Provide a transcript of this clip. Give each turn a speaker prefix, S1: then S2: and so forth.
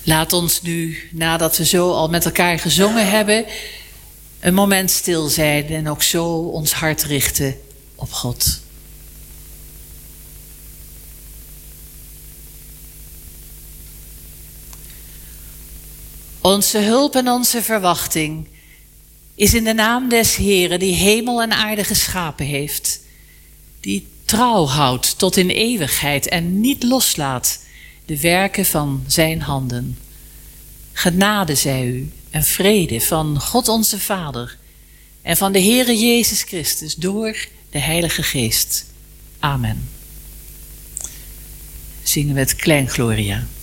S1: Laat ons nu, nadat we zo al met elkaar gezongen hebben, een moment stil zijn en ook zo ons hart richten op God. Onze hulp en onze verwachting is in de naam des Heeren, die hemel en aarde geschapen heeft, die trouw houdt tot in eeuwigheid en niet loslaat de werken van zijn handen. Genade zij u en vrede van God onze Vader en van de Heere Jezus Christus door de Heilige Geest. Amen. Zingen we het Klein Gloria.